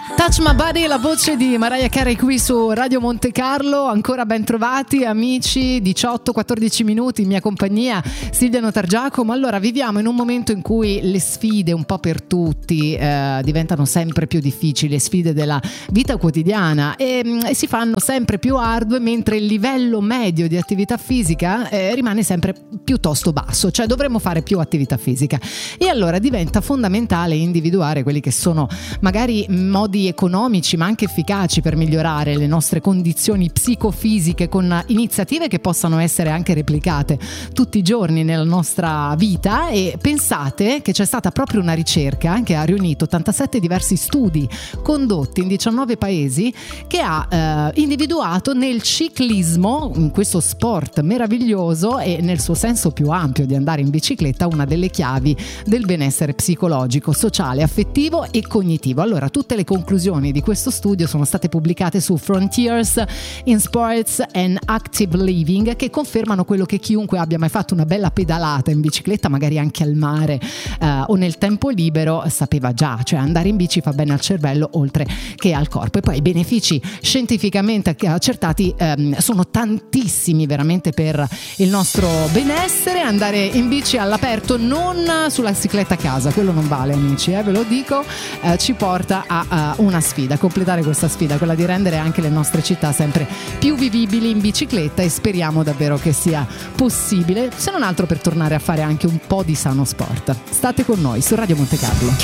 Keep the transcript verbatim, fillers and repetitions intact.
Touch My Body, la voce di Mariah Carey qui su Radio Monte Carlo. Ancora ben trovati amici, diciotto quattordici minuti in mia compagnia, Silvia Notargiacomo. Allora, viviamo in un momento in cui le sfide un po' per tutti eh, diventano sempre più difficili, le sfide della vita quotidiana e, e si fanno sempre più ardue, mentre il livello medio di attività fisica eh, rimane sempre piuttosto basso, cioè dovremmo fare più attività fisica. E allora diventa fondamentale individuare quelli che sono magari modi economici ma anche efficaci per migliorare le nostre condizioni psicofisiche, con iniziative che possano essere anche replicate tutti i giorni nella nostra vita. E pensate che c'è stata proprio una ricerca che ha riunito ottantasette diversi studi condotti in diciannove paesi, che ha eh, individuato nel ciclismo, in questo sport meraviglioso e nel suo senso più ampio di andare in bicicletta, una delle chiavi del benessere psicologico, sociale, affettivo e cognitivo. Allora, tutte le conclusioni di questo studio sono state pubblicate su Frontiers in Sports and Active Living, che confermano quello che chiunque abbia mai fatto una bella pedalata in bicicletta, magari anche al mare eh, o nel tempo libero, sapeva già, cioè andare in bici fa bene al cervello oltre che al corpo. E poi i benefici scientificamente accertati ehm, sono tantissimi veramente per il nostro benessere. Andare in bici all'aperto, non sulla bicicletta a casa, quello non vale amici, eh, ve lo dico, eh, ci porta a, a una sfida, a completare questa sfida, quella di rendere anche le nostre città sempre più vivibili in bicicletta, e speriamo davvero che sia possibile, se non altro per tornare a fare anche un po' di sano sport. State con noi su Radio Monte Carlo.